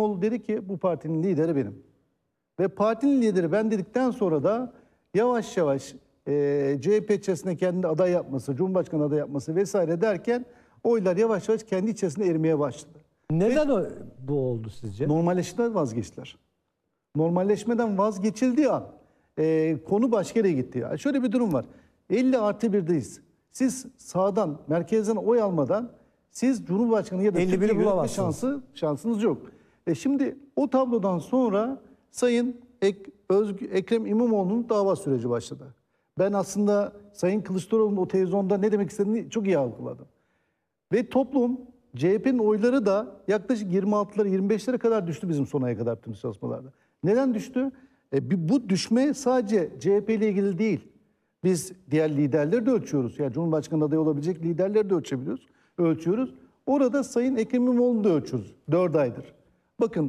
İmamoğlu dedi ki bu partinin lideri benim. Ve partinin lideri ben dedikten sonra da yavaş yavaş CHP içerisinde kendi aday yapması, Cumhurbaşkanı aday yapması vesaire derken oylar yavaş yavaş kendi içerisinde erimeye başladı. Neden bu oldu sizce? Normalleşmeden vazgeçtiler. Normalleşmeden vazgeçildiği an konu başka yere gitti. Ya. Şöyle bir durum var. 50+1'deyiz. Siz sağdan, merkezden oy almadan siz Cumhurbaşkanı ya da 51'i Türkiye yönetme bulamazsınız. şansınız yok. Şimdi o tablodan sonra Sayın Ekrem İmamoğlu'nun dava süreci başladı. Ben aslında Sayın Kılıçdaroğlu'nun o televizyonda ne demek istediğini çok iyi algıladım. Ve toplum, CHP'nin oyları da yaklaşık 26'lara 25'lere kadar düştü bizim son aya kadar tüm çalışmalarda. Neden düştü? Bu düşme sadece CHP ile ilgili değil. Biz diğer liderleri de ölçüyoruz. Yani Cumhurbaşkanı adayı olabilecek liderleri de ölçüyoruz. Orada Sayın Ekrem İmamoğlu'nu da ölçüyoruz 4 aydır. Bakın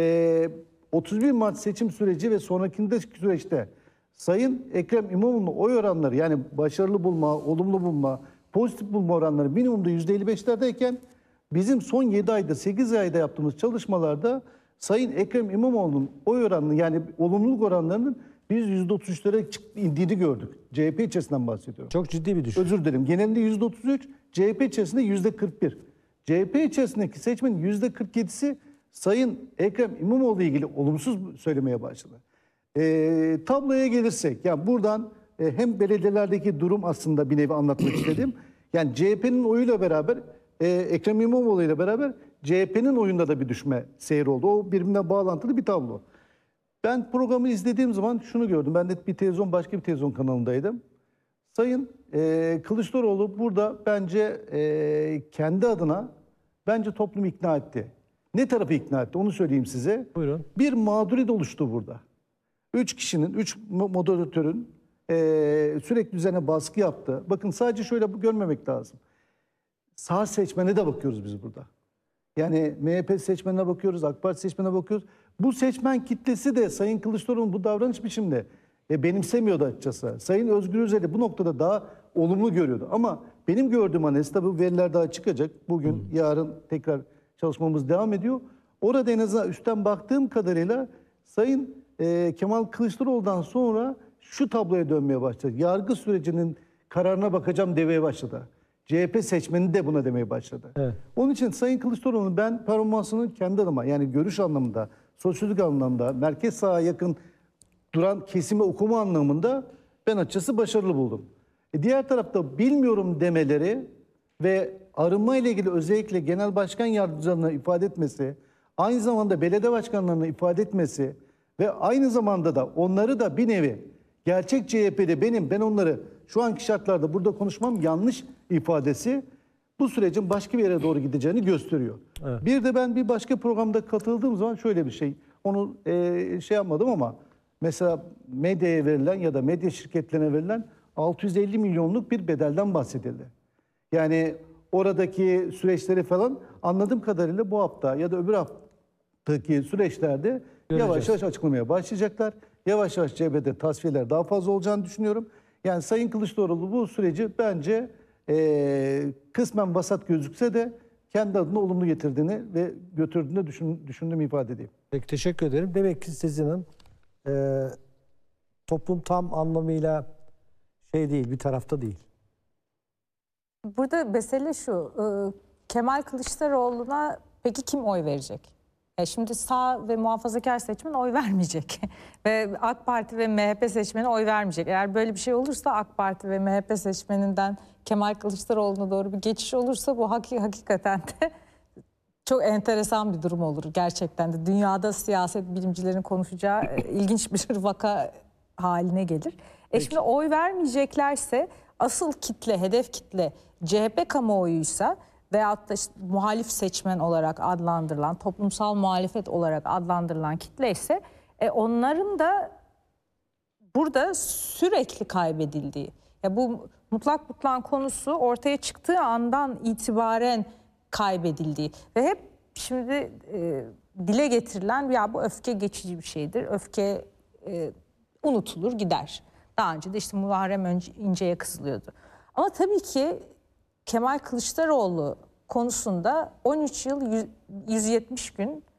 31 Mart seçim süreci ve sonrakindeki süreçte Sayın Ekrem İmamoğlu'nun oy oranları yani başarılı bulma, olumlu bulma, pozitif bulma oranları minimumda %55'lerdeyken bizim son 7 ayda 8 ayda yaptığımız çalışmalarda Sayın Ekrem İmamoğlu'nun oy oranını yani olumluluk oranlarının biz %33'lere indiğini gördük. CHP içerisinden bahsediyorum. Çok ciddi bir düşüş. Özür dilerim. Genelinde %33, CHP içerisinde %41. CHP içerisindeki seçmenin %47'si Sayın Ekrem İmamoğlu ile ilgili olumsuz söylemeye başladı. Tabloya gelirsek, yani buradan hem belediyelerdeki durum aslında bir nevi anlatmak istedim. Yani CHP'nin oyuyla beraber, Ekrem İmamoğlu ile beraber CHP'nin oyunda da bir düşme seyri oldu. O birbirine bağlantılı bir tablo. Ben programı izlediğim zaman şunu gördüm. Ben de başka bir televizyon kanalındaydım. Sayın Kılıçdaroğlu burada bence kendi adına bence toplumu ikna etti. Ne tarafı ikna etti onu söyleyeyim size. Buyurun. Bir mağduriyet oluştu burada. 3 moderatörün sürekli üzerine baskı yaptı. Bakın sadece şöyle görmemek lazım. Sağ seçmene de bakıyoruz biz burada. Yani MHP seçmenine bakıyoruz, AK Parti seçmenine bakıyoruz. Bu seçmen kitlesi de Sayın Kılıçdaroğlu'nun bu davranış biçimde benimsemiyordu açıkçası. Sayın Özgür Özel'i bu noktada daha olumlu görüyordu. Ama benim gördüğüm analiz, tabii bu veriler daha çıkacak. Bugün, yarın tekrar çalışmamız devam ediyor. Orada en azından üstten baktığım kadarıyla Sayın Kemal Kılıçdaroğlu'dan sonra şu tabloya dönmeye başladı. Yargı sürecinin kararına bakacağım demeye başladı. CHP seçmeni de buna demeye başladı. Evet. Onun için Sayın Kılıçdaroğlu'nun ben performansının kendi adıma yani görüş anlamında, sosyolojik anlamda, merkez sağa yakın duran kesimi okuma anlamında ben açıkçası başarılı buldum. Diğer tarafta bilmiyorum demeleri ve arınma ile ilgili özellikle genel başkan yardımcılarına ifade etmesi, aynı zamanda belediye başkanlarına ifade etmesi ve aynı zamanda da onları da bir nevi gerçek CHP'de ben onları şu anki şartlarda burada konuşmam yanlış ifadesi bu sürecin başka bir yere doğru gideceğini gösteriyor. Evet. Bir de ben bir başka programda katıldığım zaman şöyle bir şey, onu yapmadım ama mesela medyaya verilen ya da medya şirketlerine verilen 650 milyonluk bir bedelden bahsedildi. Yani oradaki süreçleri falan anladığım kadarıyla bu hafta ya da öbür haftaki süreçlerde yavaş yavaş açıklamaya başlayacaklar. Yavaş yavaş CHP'de tasfiyeler daha fazla olacağını düşünüyorum. Yani Sayın Kılıçdaroğlu bu süreci bence kısmen vasat gözükse de kendi adına olumlu getirdiğini ve götürdüğünü düşündüğümü ifade edeyim. Peki, teşekkür ederim. Demek ki sizin toplum tam anlamıyla değil, bir tarafta değil. Burada mesele şu, Kemal Kılıçdaroğlu'na peki kim oy verecek? Şimdi sağ ve muhafazakar seçmen oy vermeyecek. Ve AK Parti ve MHP seçmeni oy vermeyecek. Eğer böyle bir şey olursa AK Parti ve MHP seçmeninden Kemal Kılıçdaroğlu'na doğru bir geçiş olursa bu hakikaten de çok enteresan bir durum olur gerçekten de. Dünyada siyaset bilimcilerin konuşacağı ilginç bir vaka haline gelir. Şimdi oy vermeyeceklerse asıl kitle, hedef kitle CHP kamuoyuysa veyahut da işte muhalif seçmen olarak adlandırılan, toplumsal muhalefet olarak adlandırılan kitle ise onların da burada sürekli kaybedildiği. Ya bu mutlak butlan konusu ortaya çıktığı andan itibaren kaybedildiği ve hep şimdi dile getirilen ya bu öfke geçici bir şeydir. Öfke unutulur gider. Daha önce de işte Muharrem İnce'ye kızılıyordu. Ama tabii ki Kemal Kılıçdaroğlu konusunda 13 yıl 170 gün